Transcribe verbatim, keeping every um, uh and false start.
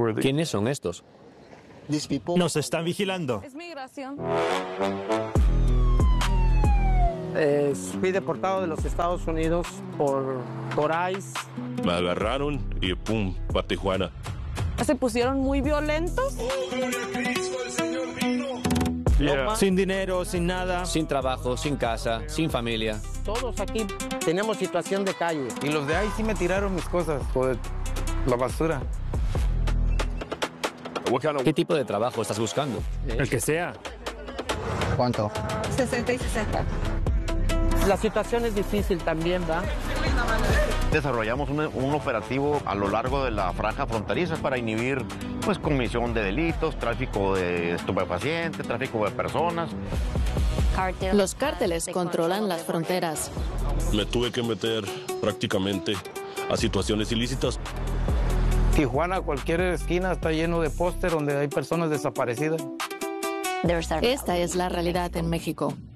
¿Quiénes son estos? Nos están vigilando. Es migración. Eh, fui deportado de los Estados Unidos por, por ICE. Me agarraron y pum, pa' Tijuana. Se pusieron muy violentos. Yeah. Sin dinero, sin nada. Sin trabajo, sin casa, sin familia. Todos aquí tenemos situación de calle. Y los de ahí sí me tiraron mis cosas, por la basura. ¿Qué tipo de trabajo estás buscando? El que sea. ¿Cuánto? sesenta y sesenta. La situación es difícil también, ¿verdad? Desarrollamos un, un operativo a lo largo de la franja fronteriza para inhibir pues comisión de delitos, tráfico de estupefacientes, tráfico de personas. Los cárteles controlan las fronteras. Me tuve que meter prácticamente a situaciones ilícitas. Tijuana, cualquier esquina está lleno de póster donde hay personas desaparecidas. Esta es la realidad en México.